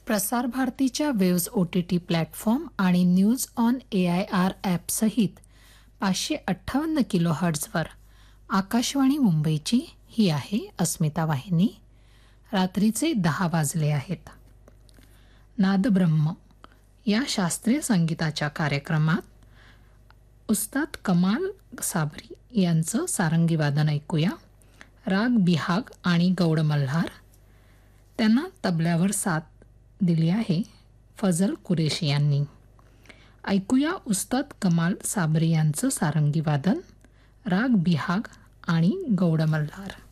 प्रसार भारतीच्या waves OTT platform आणि न्यूज ऑन AIR ॲपसहित 558 किलोहर्ट्झवर आकाशवाणी मुंबईची ही आहे अस्मिता वाहिनी. रात्रीचे 10 वाजले आहेत. नादब्रह्म या शास्त्रीय संगीताच्या कार्यक्रमात उस्ताद कमाल साबरी यांचं सारंगी वादन ऐकूया. राग बिहाग आणि गौड मल्हार. त्यांना तबल्यावर साथ दिली आहे फजल कुरेशी यांनी. ऐकूया उस्ताद कमाल साबरी यांचं सारंगी वादन, राग बिहाग आणि गौड मल्हार.